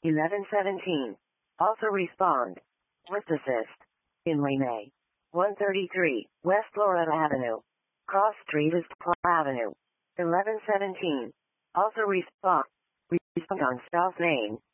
1117. Also respond. With assist. In May. 133, West Florida Avenue. Cross Street is Avenue. 1117. Also respond. Respond on spouse name.